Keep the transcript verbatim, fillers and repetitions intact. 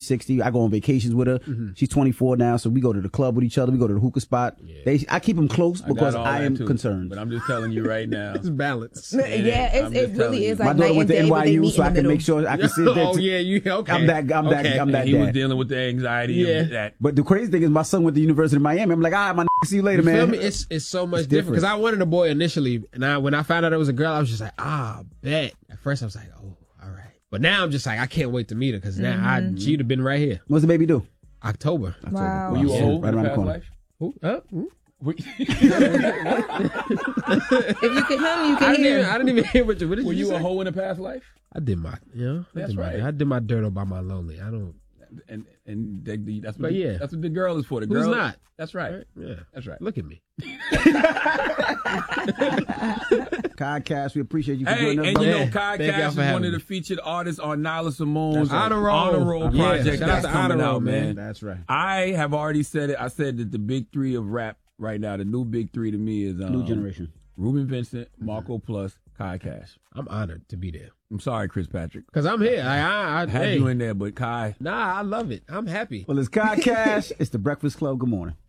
sixty. I go on vacations with her. Mm-hmm. She's twenty-four now, so we go to the club with each other. We go to the hookah spot. Yeah. They, I keep them close because I, I am too, concerned. But I'm just telling you right now. It's balance. Yeah, it's, it really is. Like my daughter went to N Y U, so I can middle. make sure I can sit there. Oh, yeah, you, okay. I'm that, I'm okay. that, I'm that He dad. was dealing with the anxiety yeah. of that. But the crazy thing is my son went to the University of Miami. I'm like, ah, my n- see you later, you man. Feel me? It's, it's so much it's different. Because I wanted a boy initially, and I, when I found out it was a girl, I was just like, ah, bet. At first I was like, oh, all right. But now I'm just like, I can't wait to meet her, because now mm-hmm. I, she'd have been right here. What's the baby do? October. October. Wow. Were you yeah, old right around the past corner. life? Who? Huh? Hmm? If you can hear him, you can I didn't hear. Even, I didn't even hear what you. What did Were you, you say? a hoe in a past life? I did my, you know, I That's did right. My, I did my dirt all by my lonely. I don't. And and they, they, that's what But the, yeah. that's what the girl is for. The Who's girl, not? That's right. right. Yeah, that's right. Look at me. Podcast, we appreciate you for Hey, joining us. and you brother. know, Yeah. Kai Thank Cash y'all is for one having of the me. featured artists on Nyla Simone's Honor Roll. Honor Roll Yeah, project. shout out That's to coming Honor Roll, out, man. man. That's right. I have already said it. I said that the big three of rap right now, the new big three to me is um, New generation. Ruben Vincent, Marco Plus, Kai Cash. I'm honored to be there. I'm sorry, Chris Patrick. Because I'm here. I, I, I, I had hey. you in there, but Kai. Nah, I love it. I'm happy. Well, it's Kai Cash. It's the Breakfast Club. Good morning.